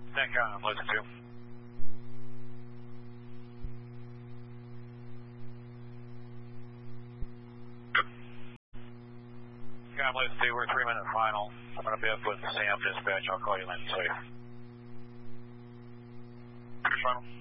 Thank you, I'm listening to you. Yeah, I'm listening to you. We're 3-minute final. I'm going to be up with Sam dispatch. I'll call you when it's safe. Final.